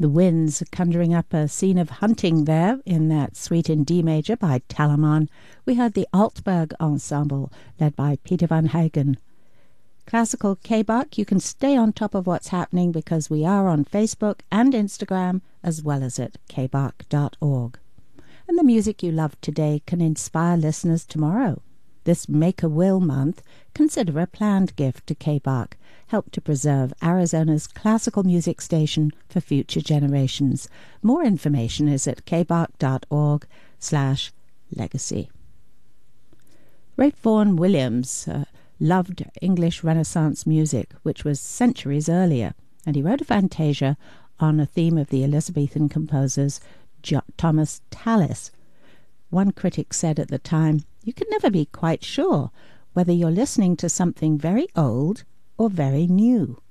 The winds conjuring up a scene of hunting there in that suite in D major by Telemann. We heard the Altberg Ensemble, led by Peter Van Hagen. Classical K-Bach, you can stay on top of what's happening because we are on Facebook and Instagram, as well as at kbach.org. And the music you love today can inspire listeners tomorrow. This Make-A-Will month, consider a planned gift to K-Bach. Help to preserve Arizona's classical music station for future generations. More information is at kbach.org/legacy. Ralph Vaughan Williams loved English Renaissance music, which was centuries earlier, and he wrote a fantasia on a theme of the Elizabethan composers Thomas Tallis. One critic said at the time, "You can never be quite sure whether you're listening to something very old or very new."